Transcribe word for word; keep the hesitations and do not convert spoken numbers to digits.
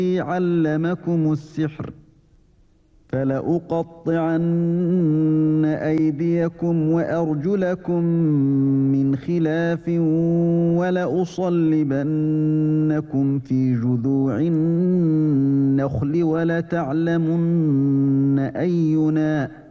علمكم السحر فلأقطعن أيديكم وأرجلكم من خلاف ولأصلبنكم في جذوع النخل ولتعلمن أينا